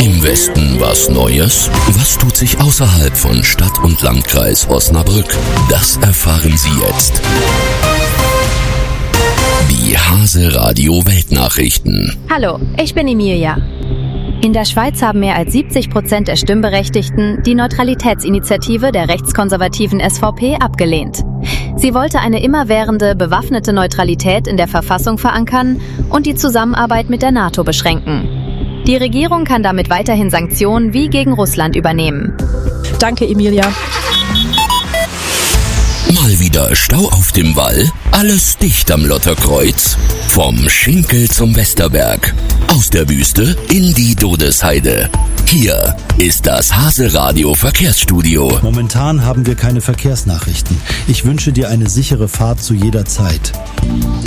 Im Westen was Neues? Was tut sich außerhalb von Stadt und Landkreis Osnabrück? Das erfahren Sie jetzt. Die Hase Radio Weltnachrichten. Hallo, ich bin Emilia. In der Schweiz haben mehr als 70% der Stimmberechtigten die Neutralitätsinitiative der rechtskonservativen SVP abgelehnt. Sie wollte eine immerwährende, bewaffnete Neutralität in der Verfassung verankern und die Zusammenarbeit mit der NATO beschränken. Die Regierung kann damit weiterhin Sanktionen wie gegen Russland übernehmen. Danke, Emilia. Mal wieder Stau auf dem Wall? Alles dicht am Lotterkreuz? Vom Schinkel zum Westerberg. Aus der Wüste in die Dodesheide. Hier ist das Hase Radio Verkehrsstudio. Momentan haben wir keine Verkehrsnachrichten. Ich wünsche dir eine sichere Fahrt zu jeder Zeit.